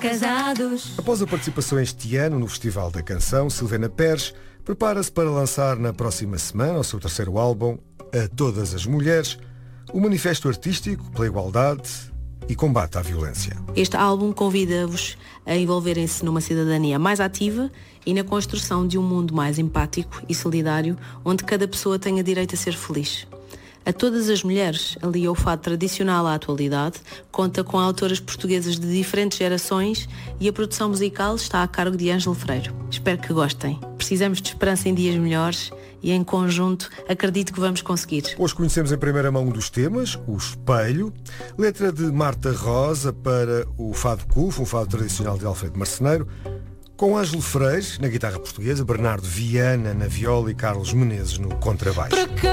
casados. Após a participação este ano no Festival da Canção, Silvana Pérez prepara-se para lançar na próxima semana o seu terceiro álbum, A Todas as Mulheres, um manifesto artístico pela igualdade e combate à violência. Este álbum convida-vos a envolverem-se numa cidadania mais ativa e na construção de um mundo mais empático e solidário, onde cada pessoa tenha direito a ser feliz. A Todas as Mulheres alia o fado tradicional à atualidade, conta com autoras portuguesas de diferentes gerações e a produção musical está a cargo de Ângelo Freire. Espero que gostem. Precisamos de esperança em dias melhores e em conjunto acredito que vamos conseguir. Hoje conhecemos em primeira mão um dos temas, o Espelho, letra de Marta Rosa para o fado Cufo, um fado tradicional de Alfredo Marceneiro, com Ângelo Freire na guitarra portuguesa, Bernardo Viana na viola e Carlos Menezes no contrabaixo.